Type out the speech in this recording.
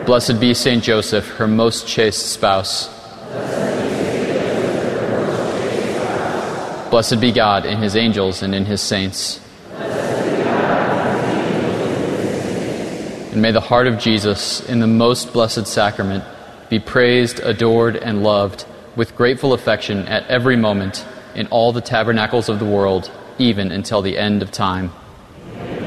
Blessed be Saint Joseph, her most chaste spouse. Blessed be God in his angels and in his saints. And may the heart of Jesus, in the most blessed sacrament, be praised, adored, and loved with grateful affection at every moment in all the tabernacles of the world, even until the end of time.